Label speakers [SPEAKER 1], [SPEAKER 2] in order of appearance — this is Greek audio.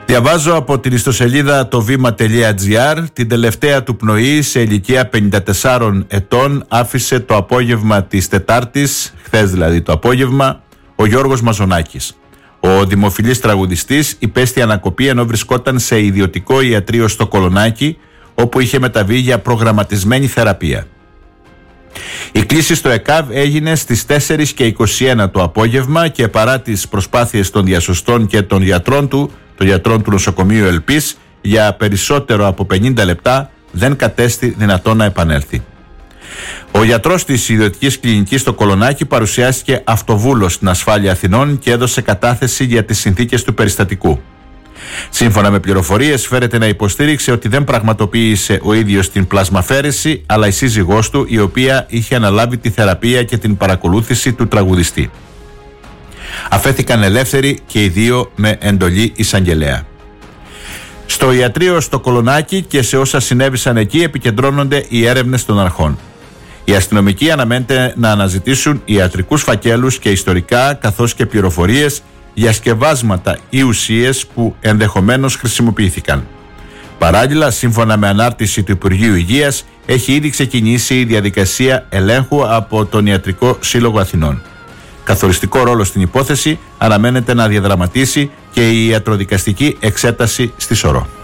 [SPEAKER 1] Διαβάζω από την ιστοσελίδα tovima.gr. Την τελευταία του πνοή σε ηλικία 54 ετών άφησε το απόγευμα της Τετάρτης, χθες δηλαδή το απόγευμα, ο Γιώργος Μαζονάκης. Ο δημοφιλής τραγουδιστής υπέστη ανακοπή ενώ βρισκόταν σε ιδιωτικό ιατρείο στο Κολονάκι, όπου είχε μεταβεί για προγραμματισμένη θεραπεία. Η κλήση στο ΕΚΑΒ έγινε στις 4:21 το απόγευμα και παρά τις προσπάθειες των διασωστών και των γιατρών του νοσοκομείου Ελπής για περισσότερο από 50 λεπτά δεν κατέστη δυνατόν να επανέλθει. Ο γιατρός της ιδιωτικής κλινικής στο Κολονάκι παρουσιάστηκε αυτοβούλος στην ασφάλεια Αθηνών και έδωσε κατάθεση για τις συνθήκες του περιστατικού. Σύμφωνα με πληροφορίες, φέρεται να υποστήριξε ότι δεν πραγματοποίησε ο ίδιος την πλασμαφέρεση, αλλά η σύζυγός του, η οποία είχε αναλάβει τη θεραπεία και την παρακολούθηση του τραγουδιστή. Αφέθηκαν ελεύθεροι και οι δύο με εντολή εισαγγελέα. Στο ιατρείο στο Κολονάκι και σε όσα συνέβησαν εκεί επικεντρώνονται οι έρευνες των αρχών. Οι αστυνομικοί αναμένεται να αναζητήσουν ιατρικούς φακέλους και ιστορικά, καθώς και πληροφορίες για σκευάσματα ή ουσίες που ενδεχομένως χρησιμοποιήθηκαν. Παράλληλα, σύμφωνα με ανάρτηση του Υπουργείου Υγείας, έχει ήδη ξεκινήσει η διαδικασία ελέγχου από τον Ιατρικό Σύλλογο Αθηνών. Καθοριστικό ρόλο στην υπόθεση αναμένεται να διαδραματίσει και η ιατροδικαστική εξέταση στη Σωρό.